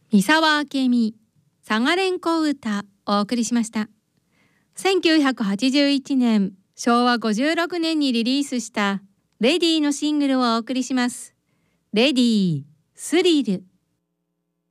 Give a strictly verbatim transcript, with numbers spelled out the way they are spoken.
三沢明美佐賀連呼歌お送りしました。せんきゅうひゃくはちじゅういちねんしょうわごじゅうろくねんにリリースしたレディーのシングルをお送りします。レディースリル。